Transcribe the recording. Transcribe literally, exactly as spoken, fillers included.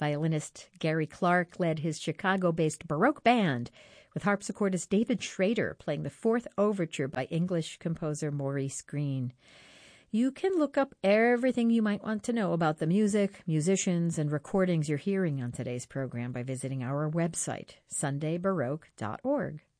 Violinist Gary Clark led his Chicago-based Baroque band, with harpsichordist David Schrader playing the fourth overture by English composer Maurice Greene. You can look up everything you might want to know about the music, musicians, and recordings you're hearing on today's program by visiting our website, sunday baroque dot org.